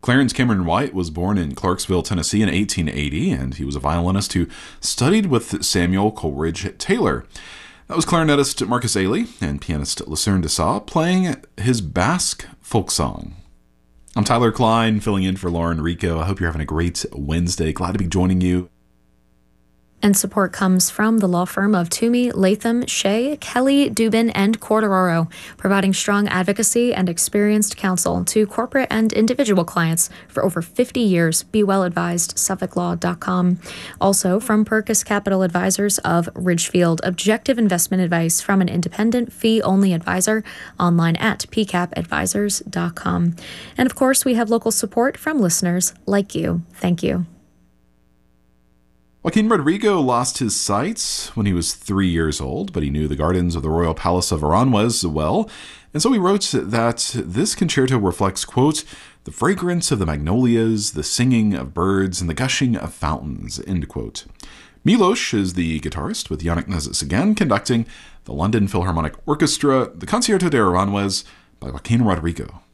Clarence Cameron White was born in Clarksville, Tennessee in 1880, and he was a violinist who studied with Samuel Coleridge Taylor. That was clarinetist Marcus Ailey and pianist Lucerne Dessaulles playing his Basque folk song. I'm Tyler Klein, filling in for Lauren Rico. I hope you're having a great Wednesday. Glad to be joining you. And support comes from the law firm of Toomey, Latham, Shea, Kelly, Dubin, and Cordero, providing strong advocacy and experienced counsel to corporate and individual clients for over 50 years. Be well advised, SuffolkLaw.com. Also from Perkis Capital Advisors of Ridgefield, objective investment advice from an independent fee-only advisor, online at pcapadvisors.com. And of course, we have local support from listeners like you. Thank you. Joaquin Rodrigo lost his sight when he was 3 years old, but he knew the gardens of the Royal Palace of Aranjuez well, and so he wrote that this concerto reflects, quote, the fragrance of the magnolias, the singing of birds, and the gushing of fountains, end quote. Milos is the guitarist, with Yannick Nézet-Séguin conducting the London Philharmonic Orchestra, the Concierto de Aranjuez by Joaquin Rodrigo.